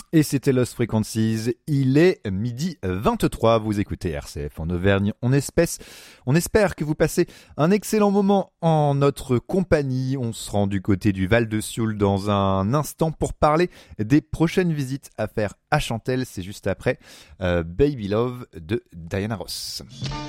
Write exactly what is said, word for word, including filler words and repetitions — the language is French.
Et c'était Lost Frequencies, il est midi vingt-trois, vous écoutez R C F en Auvergne, on, espèce, on espère que vous passez un excellent moment en notre compagnie. On se rend du côté du Val de Sioule dans un instant pour parler des prochaines visites à faire à Chantelle, c'est juste après euh, Baby Love de Diana Ross.